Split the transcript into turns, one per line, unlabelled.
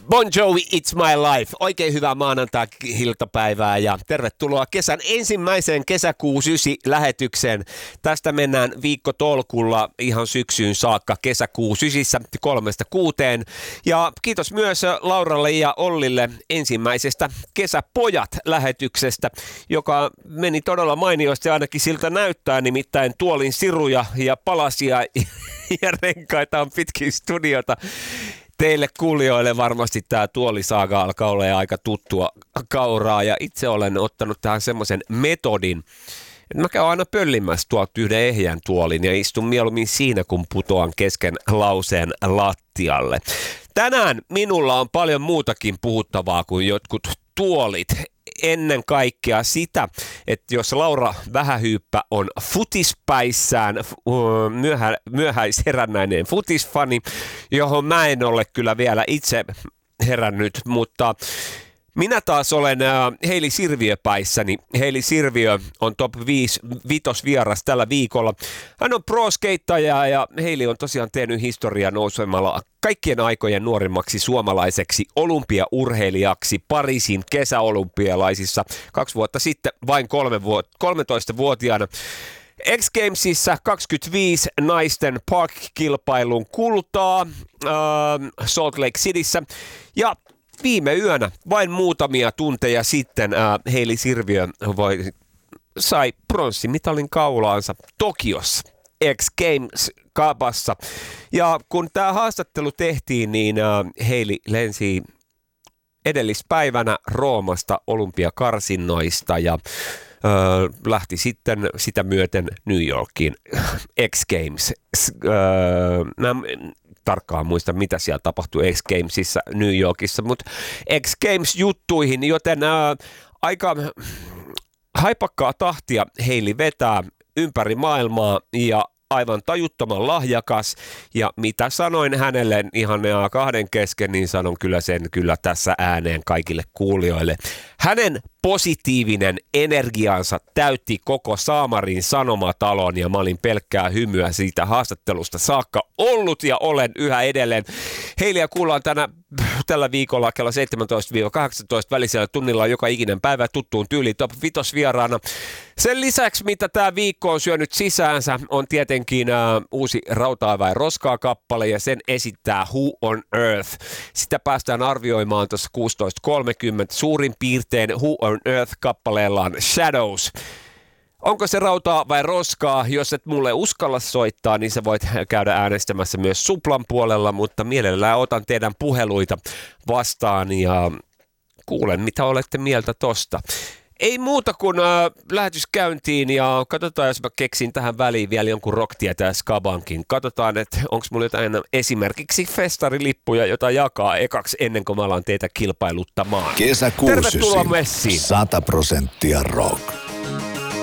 Bon Jovi, It's My Life. Oikein hyvää maanantai-iltapäivää ja tervetuloa kesän ensimmäiseen kesäkuun 9 lähetykseen. Tästä mennään viikkotolkulla ihan syksyyn saakka kesäkuun 9 3-6. Ja kiitos myös Lauralle ja Ollille ensimmäisestä Kesäpojat-lähetyksestä, joka meni todella mainiosti, ainakin siltä näyttää, nimittäin tuolin siruja ja palasia ja renkaita on pitkin studiota. Teille kuulijoille varmasti tämä tuolisaaga alkaa olla aika tuttua kauraa ja itse olen ottanut tähän semmoisen metodin, että mä käyn aina pöllimässä tuolta yhden ehjän tuolin ja istun mieluummin siinä, kun putoan kesken lauseen lattialle. Tänään minulla on paljon muutakin puhuttavaa kuin jotkut tuolit. Ennen kaikkea sitä, että jos Laura Vähähyyppä on futispäissään, myöhäisherännäinen futisfani, johon mä en ole kyllä vielä itse herännyt, mutta minä taas olen Heili Sirviö-päissäni. Heili Sirviö on top 5 vitosvieras tällä viikolla. Hän on pro-skeittaja ja Heili on tosiaan tehnyt historiaa nousemalla kaikkien aikojen nuorimmaksi suomalaiseksi olympiaurheilijaksi Pariisin kesäolympialaisissa 2 vuotta sitten vain 13-vuotiaana. X Gamesissa 25 naisten park-kilpailun kultaa Salt Lake Cityssä ja viime yönä, vain muutamia tunteja sitten, Heili Sirviö sai pronssimitalin kaulaansa Tokiossa X Games -kapassa. Ja kun tämä haastattelu tehtiin, niin Heili lensi edellispäivänä Roomasta olympiakarsinnoista ja lähti sitten sitä myöten New Yorkiin X Games. Mä tarkkaan muista, mitä siellä tapahtui X Gamesissa New Yorkissa, mutta X Games-juttuihin, joten aika haipakkaa tahtia Heili vetää ympäri maailmaa ja aivan tajuttoman lahjakas, ja mitä sanoin hänelle ihan kahden kesken, niin sanon kyllä sen kyllä tässä ääneen kaikille kuulijoille. Hänen positiivinen energiansa täytti koko Saamarin Sanomatalon, ja mä olin pelkkää hymyä siitä haastattelusta saakka ollut ja olen yhä edelleen. Heiliä kuullaan tällä viikolla kello 17-18 välisellä tunnilla joka ikinen päivä tuttuun tyyliin top 5 vieraana. Sen lisäksi, mitä tämä viikko on syönyt sisäänsä, on tietenkin uusi Rautaa vai roskaa -kappale, ja sen esittää Who on Earth. Sitä päästään arvioimaan tuossa 16.30 suurin piirtein. Who on Earth -kappaleellaan Shadows. Onko se rautaa vai roskaa? Jos et mulle uskalla soittaa, niin sä voit käydä äänestämässä myös Suplan puolella, mutta mielellään otan teidän puheluita vastaan ja kuulen, mitä olette mieltä tosta. Ei muuta kuin lähetys käyntiin ja katsotaan, jos mä keksin tähän väliin vielä jonkun rocktietä Skabankin. Katsotaan, että onko mulla jotain esimerkiksi festarilippuja, jota jakaa ekaksi ennen kuin mä alan teitä kilpailuttamaan.
Kesäkuusi.
Tervetuloa messiin.
100% rock.